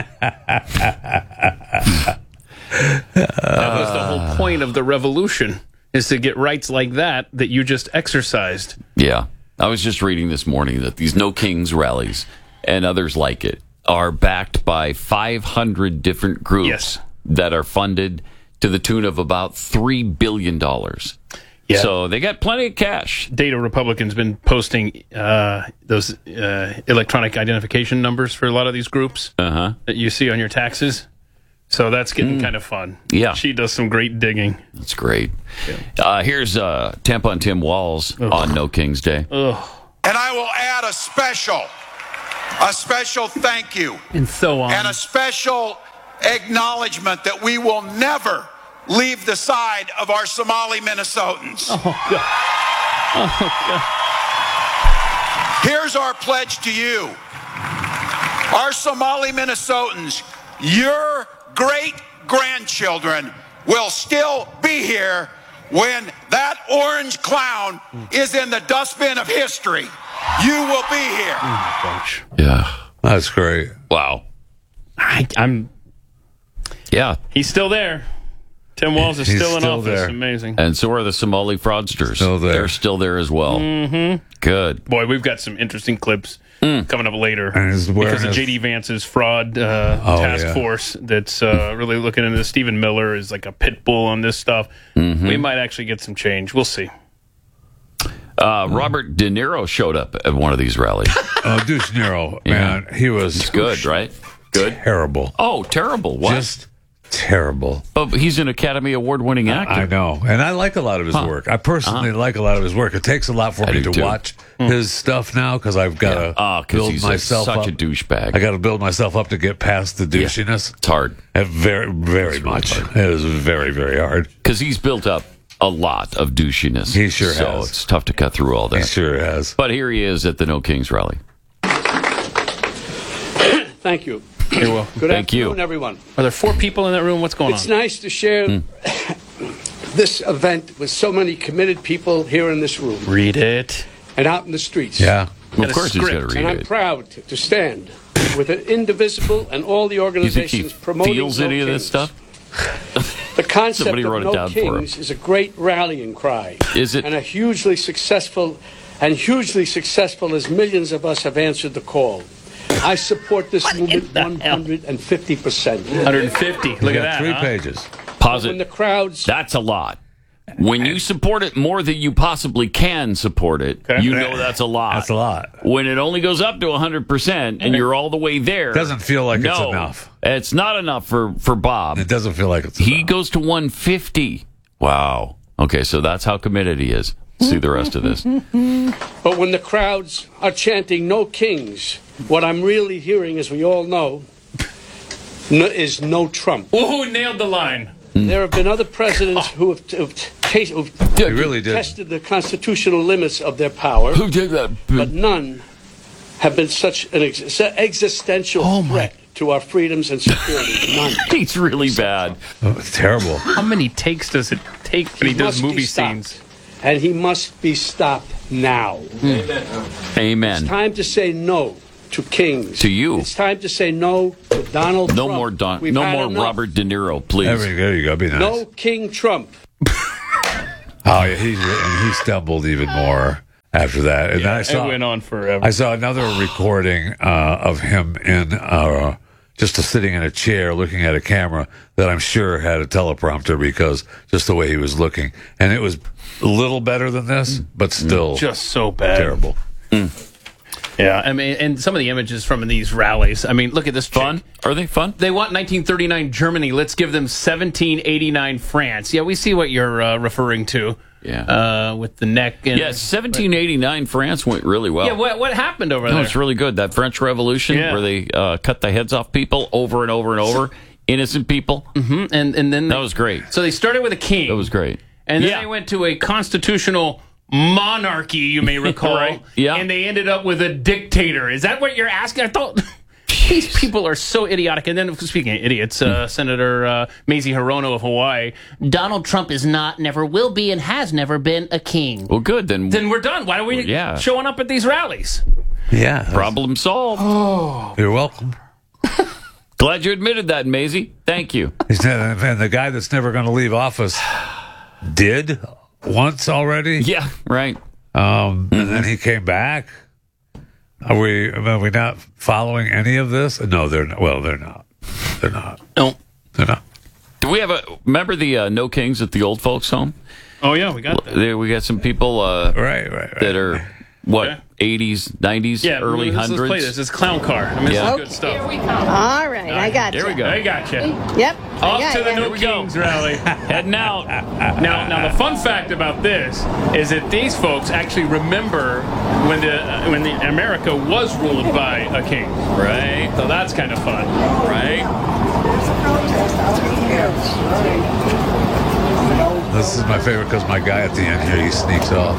That was the whole point of the revolution, is to get rights like that that you just exercised. Yeah. I was just reading this morning that these No Kings rallies and others like it are backed by five hundred different groups Yes. that are funded to the tune of about three billion dollars. Yeah. So they got plenty of cash. Data Republican's been posting uh, those uh, electronic identification numbers for a lot of these groups Uh-huh. that you see on your taxes. So that's getting kind of fun. Yeah. She does some great digging. That's great. Uh, here's uh, Tampon Tim Walls on No King's Day. Ugh. And I will add a special, a special thank you. And so on. And a special acknowledgement that we will never leave the side of our Somali Minnesotans. Oh, God. Oh, God. Here's our pledge to you. Our Somali Minnesotans, your great-grandchildren will still be here when that orange clown is in the dustbin of history. You will be here. Oh, my gosh. Yeah. That's great. Wow. I, I'm. Yeah. He's still there. Tim Walz is He's still in still office. there. Amazing. And so are the Somali fraudsters. Still there. They're still there as well. Mm-hmm. Good. Boy, we've got some interesting clips Mm. coming up later And he's wearing because of his- J D Vance's fraud uh, Oh, task yeah. force that's uh, really looking into this. Stephen Miller is like a pit bull on this stuff. Mm-hmm. We might actually get some change. We'll see. Uh, Robert De Niro showed up at one of these rallies. Oh, De Niro, man, he was It's good, right? Good. terrible. Oh, terrible. What? Just terrible. But he's an Academy Award-winning actor. I know, and I like a lot of his Huh. work. I personally like a lot of his work. It takes a lot for I me do to too. watch his stuff now because I've got to Ah, 'cause build he's a- myself such up. a douchebag. I got to build myself up to get past the douchiness. It's hard. And very, very It's really much. hard. It is very, very hard. Because he's built up a lot of douchiness. He sure so has. it's tough to cut through all that. He sure has. But here he is at the No Kings rally. Thank you. You're welcome. Good Thank you. afternoon, everyone. Are there four people in that room? What's going It's on? nice to share Hmm. this event with so many committed people here in this room Read it. and out in the streets. Yeah. Got Of a course he's going script. to And read I'm it. proud to stand with an indivisible and all the Do you think he organizations promoting feels No any of Kings. this stuff? The concept Somebody of wrote it No down for him. Kings is a great rallying cry. Is it? And a hugely successful, and hugely successful as millions of us have answered the call. I support this movement one hundred fifty percent. one hundred fifty. Look You at got that. three huh? pages. Pause When the it. crowds That's a lot. When you support it more than you possibly can support it, Okay. you know that's a lot. That's a lot. When it only goes up to one hundred percent and you're all the way there. Doesn't feel like it's no, enough. It's not enough for, for Bob. It doesn't feel like it's He enough. goes to one fifty. Wow. Okay, so that's how committed he is. See the rest of this. But when the crowds are chanting "No Kings," what I'm really hearing, as we all know, no, is "No Trump." Ooh, nailed the line. There have been other presidents who have, who've, ta- who've He really did. tested the constitutional limits of their power. Who did that? But none have been such an ex- existential Oh, threat to our freedoms and security. None. He's really bad. Oh, it's terrible. How many takes does it take when he, He does must be movie stopped. scenes? And he must be stopped now. Amen. It's time to say no to kings. To you. It's time to say no to Donald No Trump. more Don. We've No had more enough. Robert De Niro, please. There we go. You go. Be nice. No King Trump. Oh, yeah, he and he stumbled even more after that. And then I saw it went on forever. I saw another recording uh, of him in uh, just a, sitting in a chair looking at a camera that I'm sure had a teleprompter because just the way he was looking, and it was a little better than this, but still Just so bad. terrible. Yeah, I mean, and some of the images from these rallies. I mean, look at this. Fun? chick. Are they fun? They want nineteen thirty-nine Germany. Let's give them seventeen eighty-nine France. Yeah, we see what you're uh, referring to. Yeah. Uh, with the neck. And, Yes, seventeen eighty-nine France went really well. Yeah, what, what happened over No, there? it's really good. That French Revolution Yeah. where they uh, cut the heads off people over and over and over, innocent people. hmm And and then That they- was great. So they started with a king. That was great. And then Yeah. they went to a constitutional monarchy, you may recall. Right, yeah. And they ended up with a dictator. Is that what you're asking? I thought these people are so idiotic. And then, speaking of idiots, uh, Senator uh, Mazie Hirono of Hawaii, Donald Trump is not, never will be, and has never been a king. Well, good. Then, Then we're done. Why are we Yeah. showing up at these rallies? Yeah, problem solved. Oh. You're welcome. Glad you admitted that, Maisie. Thank you. He's not, and the guy that's never going to leave office did once already. Yeah, right. Um, and then he came back. Are we? Are we not following any of this? No, they're not. Well, they're not. They're not. No, they're not. Do we have a? Remember the uh, No Kings at the old folks' home? Oh yeah, we got that. There, we got some people. Uh, right, right, right. That are what eighties, nineties, Yeah, early let's, let's hundreds. play this. It's Clown Car. I mean, Yeah. this is good stuff. All right, I got There you. we go. I got you. Yep. I Off got to the ya. No Kings rally. Heading out. Now, now the fun fact about this is that these folks actually remember when the uh, when the America was ruled by a king, right? So that's kind of fun, right? This is my favorite because my guy at the end here, he sneaks off.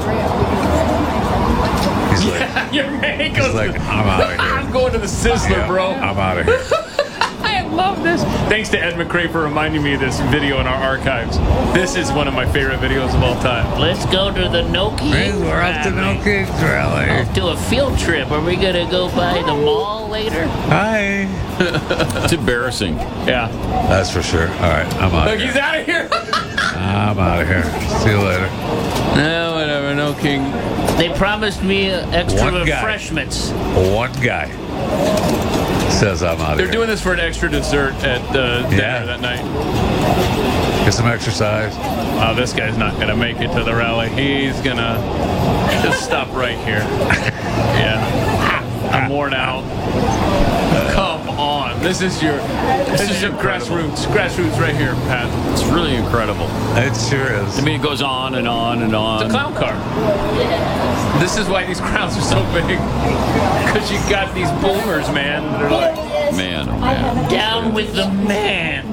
He's like, Yeah, your man he's goes. like, I'm out of here. I'm going to the Sizzler, Yeah, bro. I'm out of here. I love this. Thanks to Ed McRae for reminding me of this video in our archives. This is one of my favorite videos of all time. Let's go to the No Kings Hey, we're off to No Kings rally. Off to a field trip. Are we going to go by the mall later? Hi. It's embarrassing. Yeah. That's for sure. All right, I'm out Look, of here. he's out of here. I'm out of here. See you later. No, whatever. No King. They promised me uh, extra One guy. refreshments. One guy says I'm out of They're here. doing this for an extra dessert at uh, dinner Yeah. that night. Get some exercise. Wow, this guy's not going to make it to the rally. He's going to just stop right here. Yeah. I'm worn out. Come on. This is your this, is your grassroots. Grassroots right here, Pat. It's really incredible. It sure is. I mean, it goes on and on and on. It's a clown car. This is why these crowds are so big. Because you got these boomers, man. They're like, Man, oh man. Down with the man.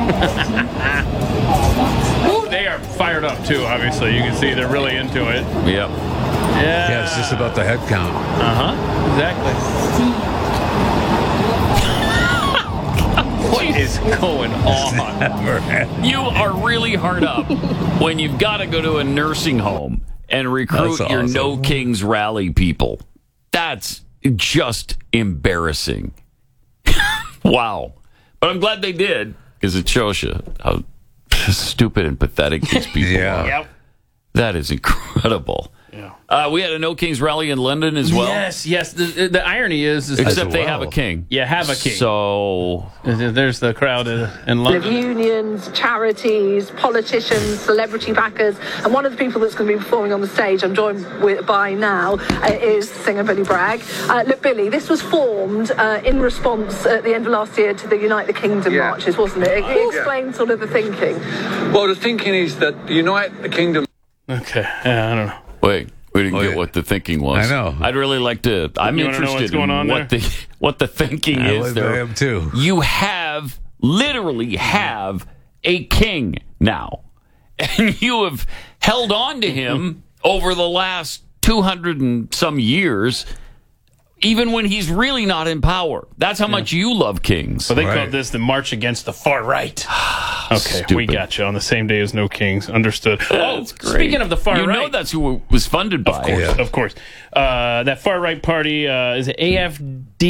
Ooh, they are fired up too, obviously. You can see they're really into it. Yep. Yeah. Yeah, it's just about the head count. Uh huh. Exactly. What is going on? You are really hard up when you've got to go to a nursing home and recruit That's your awesome. No Kings rally people. That's just embarrassing. Wow. But I'm glad they did because it shows you how stupid and pathetic these people Yeah. are. Yep. That is incredible. Yeah. Uh, we had a No Kings rally in London as well. Yes, yes. The, the irony is, is except they well. have a king. Yeah, have a king. So there's the crowd in, in London. Of unions, charities, politicians, celebrity backers, and one of the people that's going to be performing on the stage, I'm joined with, by now, uh, is singer Billy Bragg. Uh, look, Billy, this was formed uh, in response at the end of last year to the Unite the Kingdom yeah. marches, wasn't it? It explained sort of the thinking. Well, the thinking is that Unite the Kingdom. Okay, yeah, I don't know. Wait. We didn't Oh, get yeah. what the thinking was. I know. I'd really like to. I'm You wanna know interested what's going in on what there? the what the thinking I is. would- There, I am too. You have literally have a king now, and you have held on to him over the last two hundred and some years. Even when he's really not in power. That's how much you love kings. So they Right. called this the March Against the Far Right. Okay, Stupid. we got you on the same day as No Kings. Understood. Oh, That's great. speaking of the far you right, know that's who it was funded by. of course, Yeah. of course. Uh, that far right party uh, is it A F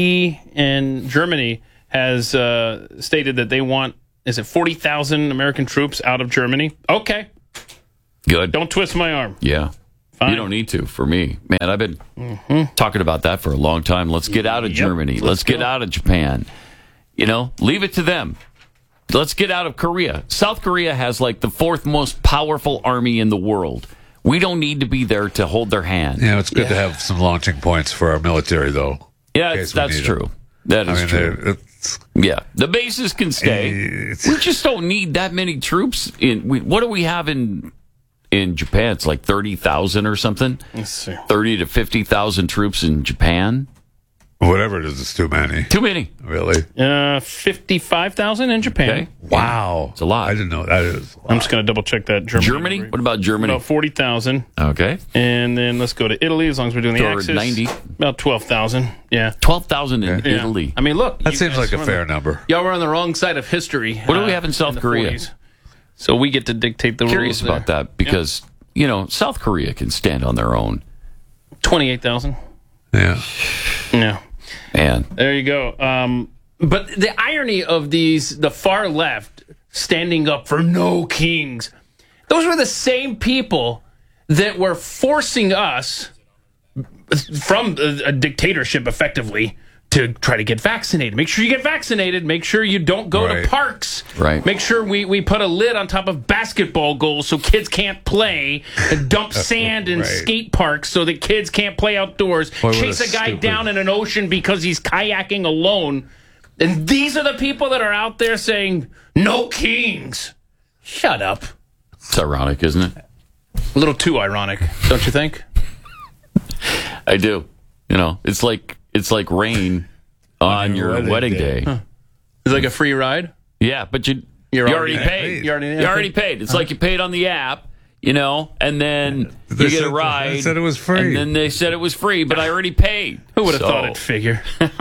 D in Germany has uh, stated that they want is it forty thousand American troops out of Germany? Okay, Good. don't twist my arm. Yeah. Fine. You don't need to for me. Man, I've been Mm-hmm. talking about that for a long time. Let's get out of Yep. Germany. Let's Let's, get go. out of Japan. You know, leave it to them. Let's get out of Korea. South Korea has like the fourth most powerful army in the world. We don't need to be there to hold their hand. Yeah, it's good to have some launching points for our military, though. Yeah, in it's, case we that's need true. them. That I is mean, true. they're- it's, Yeah, the bases can stay. It's- We just don't need that many troops. In we, what do we have in in Japan? It's like thirty thousand or something. Let's see. Thirty to fifty thousand troops in Japan. whatever it is, it's too many. Too many. Really? Uh, fifty-five thousand in Japan. Okay. Wow. It's a lot. I didn't know that is. a lot. I'm just going to double check that. Germany. Germany? What about Germany? About forty thousand. Okay. And then let's go to Italy as long as we're doing the Or axis. ninety. About twelve thousand. Yeah. twelve thousand in Yeah. Italy. I mean, look. That you seems guys like a were on fair the- number. Y'all were on the wrong side of history. What do we uh, have in South the Korea? forties. So we get to dictate the Curious rules. about that because, you know, South Korea can stand on their own. twenty-eight thousand. Yeah. Yeah. Man. There you go. Um, but the irony of these, the far left standing up for no kings, those were the same people that were forcing us from a, a dictatorship effectively to try to get vaccinated. Make sure you get vaccinated. Make sure you don't go Right. to parks. Right. Make sure we, we put a lid on top of basketball goals so kids can't play. And dump sand in Right. skate parks so that kids can't play outdoors. Boy, what Chase a a guy stupid- down in an ocean because he's kayaking alone. And these are the people that are out there saying, no kings. Shut up. It's ironic, isn't it? A little too ironic, don't you think? I do. You know, it's like it's like rain on, your, wedding wedding, day. day. Huh. It's like a free ride? Yeah, but you You're you already already paid. paid. You already- You already paid. It's like you paid on the app, you know, and then They you get said- a ride. they said it was free. And then they said it was free, but I already paid. Who would have So- thought it'd figure?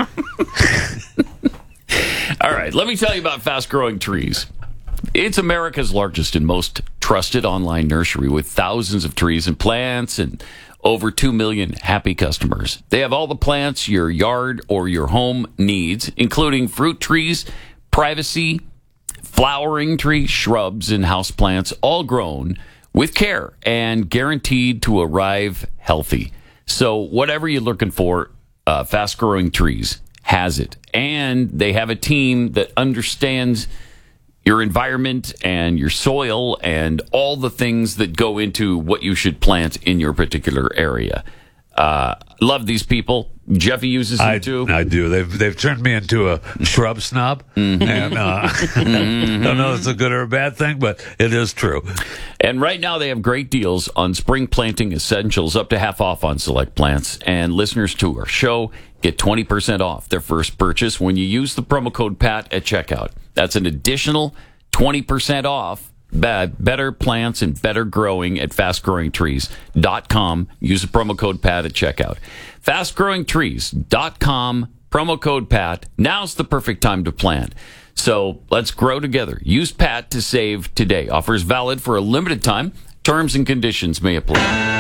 All right, let me tell you about Fast Growing Trees. It's America's largest and most trusted online nursery with thousands of trees and plants and over two million happy customers. They have all the plants your yard or your home needs, including fruit trees, privacy, flowering trees, shrubs, and houseplants, all grown with care and guaranteed to arrive healthy. So whatever you're looking for, uh, Fast Growing Trees has it. And they have a team that understands your environment and your soil and all the things that go into what you should plant in your particular area. Uh, love these people. Jeffy uses them I, too. I do. They've they've turned me into a shrub snob, Mm-hmm. and uh, don't know if it's a good or a bad thing, but it is true. And right now they have great deals on spring planting essentials, up to half off on select plants. And listeners to our show get twenty percent off their first purchase when you use the promo code PAT at checkout. That's an additional twenty percent off. Better plants and better growing at fast growing trees dot com. Use the promo code PAT at checkout. fast growing trees dot com, promo code PAT. Now's the perfect time to plant. So let's grow together. Use PAT to save today. Offers valid for a limited time. Terms and conditions may apply.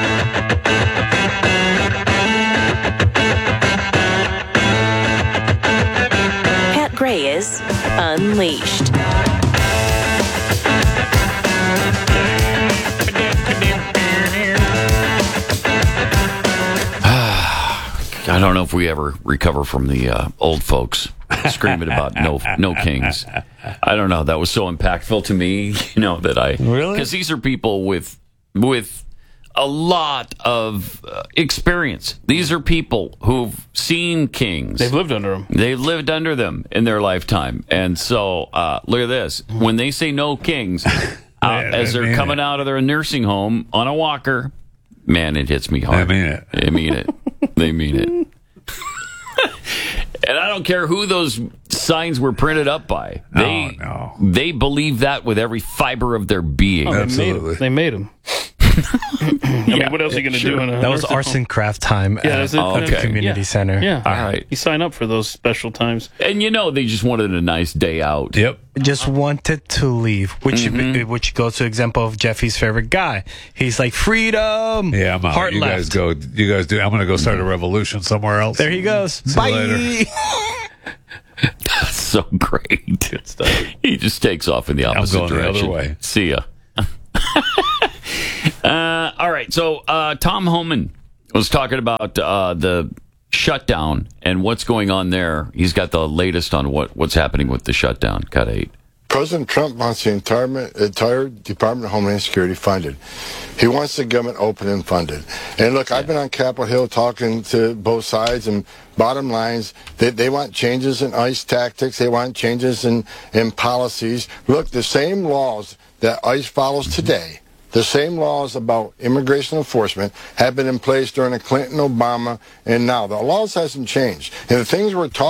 Pat Gray is Unleashed. I don't know if we ever recover from the uh, old folks screaming about no no kings. I don't know. That was so impactful to me, you know, that I really because these are people with with a lot of uh, experience. These are people who've seen kings. They've lived under them. They've lived under them in their lifetime, and so uh, look at this. When they say no kings, out, Man, as they're coming it. out of their nursing home on a walker, man, it hits me hard. I mean it. They mean it. They mean it. And I don't care who those signs were printed up by. They, oh, no. They believe that with every fiber of their being. Oh, they Absolutely. Made they made them. I mean, yeah, what else are you going to sure. do? In a that was arson craft time yeah, at the okay. community yeah. center. Yeah. All right. You sign up for those special times. And you know, they just wanted a nice day out. Yep. Just wanted to leave, which mm-hmm. which goes to example of Jeffy's favorite guy. He's like, freedom. Yeah, I'm out. Heart you left. guys go. You guys do. I'm going to go start a revolution somewhere else. There he goes. See Bye. That's so great. Good stuff. He just takes off in the opposite I'm going direction. The other way. See ya. uh, all right. So uh, Tom Homan was talking about uh, the shutdown and what's going on there. He's got the latest on what, what's happening with the shutdown. Cut eight. President Trump wants the entire, entire Department of Homeland Security funded. He wants the government open and funded. And look, yeah. I've been on Capitol Hill talking to both sides, and bottom lines, they, they want changes in ICE tactics. They want changes in, in policies. Look, the same laws that ICE follows today, the same laws about immigration enforcement have been in place during the Clinton, Obama, and now. The laws hasn't changed. And the things we're talking